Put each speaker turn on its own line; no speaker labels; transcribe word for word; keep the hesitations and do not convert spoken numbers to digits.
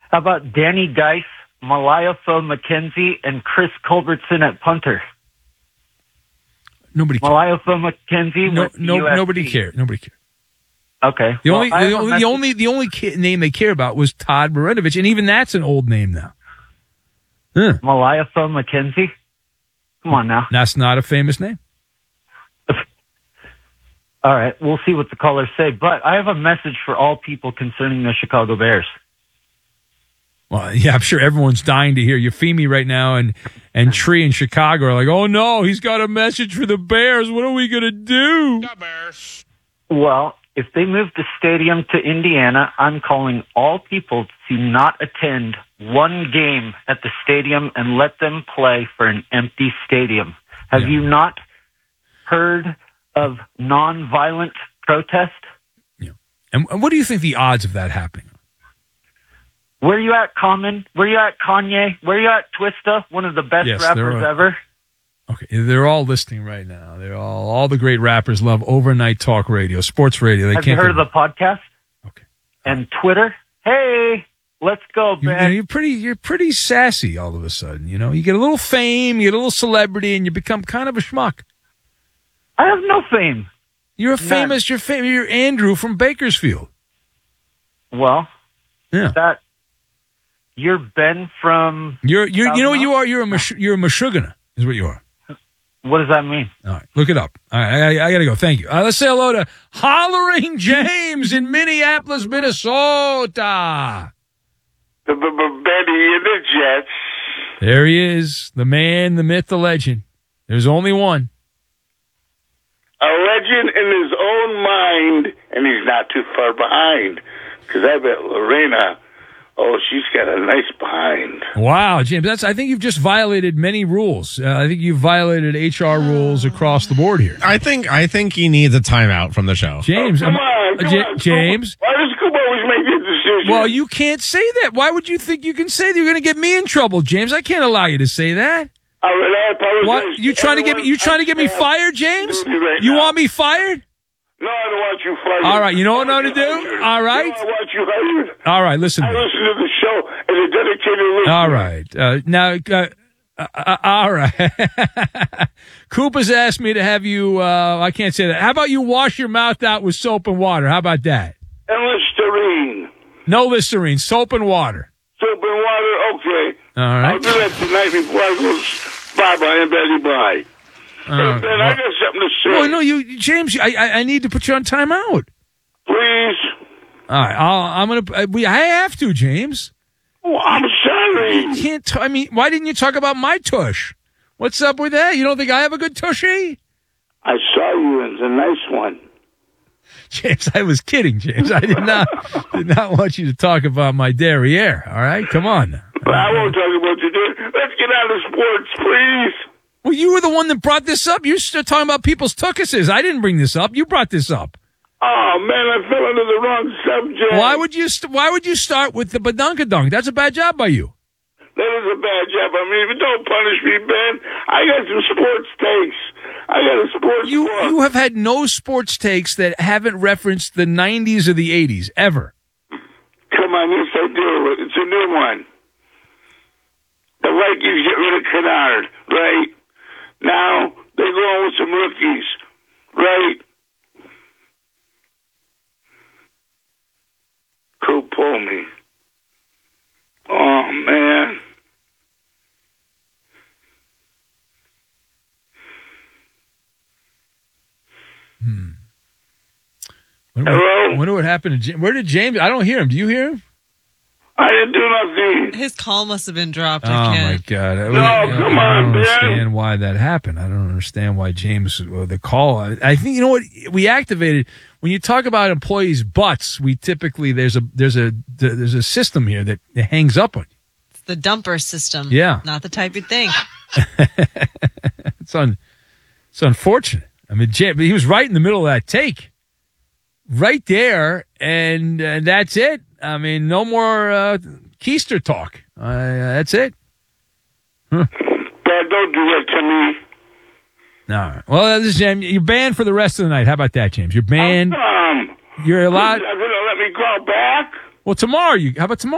How about Danny Geis, Malaya-Fo McKenzie, and Chris Culbertson at punter?
Nobody cares.
Malaya-Fo McKenzie.
No, no, nobody cared. Nobody cared.
Okay.
The
well,
only, the only, the only, the only ki- name they care about was Todd Marinovich, and even that's an old name now. Huh.
Malaya-Fo McKenzie. Come on now.
That's not a famous name.
All right, we'll see what the callers say. But I have a message for all people concerning the Chicago Bears.
Well, yeah, I'm sure everyone's dying to hear you. Femi right now and and Tree in Chicago are like, oh no, he's got a message for the Bears. What are we gonna do?
The Bears.
Well, if they move the stadium to Indiana, I'm calling all people to not attend one game at the stadium and let them play for an empty stadium. Have
Yeah.
you not heard of nonviolent protest?
Yeah. And, and what do you think the odds of that happening?
Where you at, Common? Where you at, Kanye? Where you at, Twista? One of the best
Yes,
rappers
there are-
ever.
Okay, they're all listening right now. They're all all the great rappers love overnight talk radio, sports radio. They
Have
can't
you heard
go-
of the podcast?
Okay.
And Twitter? Hey, let's go,
You,
man.
you're pretty. You're pretty sassy all of a sudden. You know, you get a little fame, you get a little celebrity, and you become kind of a schmuck.
I have no fame.
You're a
None.
famous. You're famous. You're Andrew from Bakersfield.
Well,
Yeah.
that you're Ben from.
You're. You're. You know what
South
you are. You're a. Mish- you're a Meshuggah, is what you are.
What does that mean?
All right, look it up. All right, I, I got to go. Thank you. Uh, let's say hello to Hollering James in Minneapolis, Minnesota.
The b- b- Betty and the Jets.
There he is, the man, the myth, the legend. There's only one.
A legend in his own mind, and he's not too far behind. Because I bet Lorena, oh, she's got a nice behind.
Wow, James, that's. I think you've just violated many rules. Uh, I think you've violated H R rules across the board here.
I think I think he needs a timeout from the show.
James,
Oh, come
I'm-
on,
uh,
come
J-
on.
James.
Why does Scoop always make this decision?
Well, you can't say that. Why would you think you can say that? You're going to get me in trouble, James. I can't allow you to say that.
All right, I apologize.
What? You trying to get me? You trying to get me fired, James?
Right
You
now.
want me fired?
No, I don't want you fired.
All right, you know what
I
I'm
want
gonna
you
do?
hired.
All right.
No, I want you hired.
All right, listen.
I
to me.
listen to the show as a dedicated listener.
All right. Uh, now, uh, uh, uh, all right. Coop has asked me to have you, uh, I can't say that. How about you wash your mouth out with soap and water? How about that?
And Listerine.
No Listerine, soap and water.
Soap and water, okay.
All
I'll
right.
do that tonight before I go bye-bye and Betty bye.
Uh,
Hey, Ben, I got something to say.
well, no, you, James, I, I, I need to put you on timeout.
Please.
All right. I'll, I'm going to, we, I have to, James.
Oh, I'm sorry.
You can't, t- I mean, why didn't you talk about my tush? What's up with that? You don't think I have a good tushy?
I saw you. It's a nice one.
James, I was kidding, James. I did not did not want you to talk about my derriere. All right, come on.
But I won't talk about you doing. Let's get out of sports, please.
Well, you were the one that brought this up. You're still talking about people's tuckuses. I didn't bring this up. You brought this up.
Oh, man, I fell into the wrong subject.
Why would you? St- why would you start with the badunkadunk? That's a bad job by you.
That is a bad job. I mean, but don't punish me, Ben. I got some sports takes. I got a sports
You
book.
you have had no sports takes that haven't referenced the nineties or the eighties ever.
Come on, yes, I do. It's a new one. The Vikings get rid of Kennard, right? Now they go on with some rookies, right? Who pull me? Oh, man.
Wonder,
Hello?
wonder what happened to James. Where did James? I don't hear him. Do you hear him?
I didn't do nothing.
His call must have been dropped.
Oh
I
my
can't.
God! I,
No,
I,
come
I
on,
don't
man.
understand why that happened. I don't understand why James well, the call. I, I think you know what we activated when you talk about employees' butts. We typically there's a there's a there's a system here that hangs up on you.
It's the dumper system.
Yeah.
Not the type you'd think.
It's un it's unfortunate. I mean, James, he was right in the middle of that take, right there, and uh, that's it. I mean, no more uh, Keister talk. Uh, that's it.
Dad, don't do that to me.
All right. Well, this is James. You're banned for the rest of the night. How about that, James? You're banned.
Um,
You're allowed.
Are you going to let me call back?
Well, tomorrow. You. How about tomorrow?